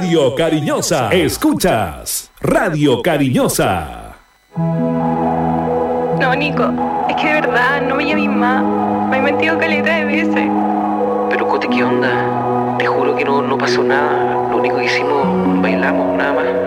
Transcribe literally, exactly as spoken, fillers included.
Radio Cariñosa. Escuchas Radio Cariñosa. No, Nico, es que de verdad no me llames más. Me he mentido caleta de veces. Pero Cote, ¿qué onda? Te juro que no, no pasó nada. Lo único que hicimos, bailamos, nada más.